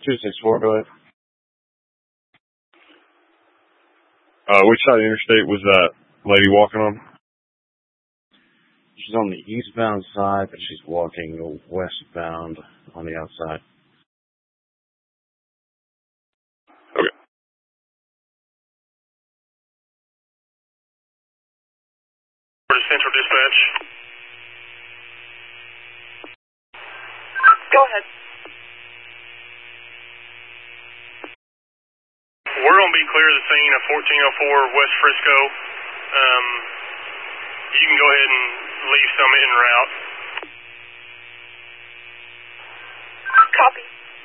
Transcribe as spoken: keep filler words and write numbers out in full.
two six four, go ahead. Uh, which side of the interstate was that lady walking on? She's on the eastbound side, but she's walking westbound on the outside. Okay. For the Central Dispatch. Go ahead. We're going to be clear of the scene of fourteen oh four West Frisco. Um, you can go ahead and leave some en route. Copy.